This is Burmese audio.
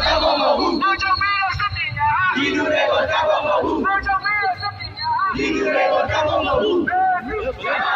တောက်ဖို့မဟုတ်ဘူးလူချုပ်ပြီးတော့စစ်တင်ညာဒီလူတွေကိုတောက်ဖို့မဟုတ်ဘူးလူချုပ်ပြီးတော့စစ်တင်ညာဒီလူတွေကိုတောက်ဖို့မဟုတ်ဘူးလူ